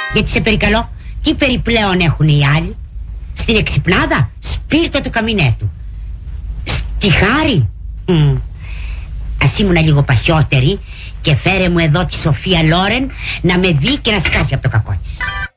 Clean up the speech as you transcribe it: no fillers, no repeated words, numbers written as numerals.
Γιατί σε περικαλώ, τι περιπλέον έχουν οι άλλοι? Στην εξυπνάδα, σπίρτο του καμινέτου. Στη Χάρη, ας ήμουνα λίγο παχιότερη και φέρε μου εδώ τη Σοφία Λόρεν να με δει και να σκάσει από το κακό της.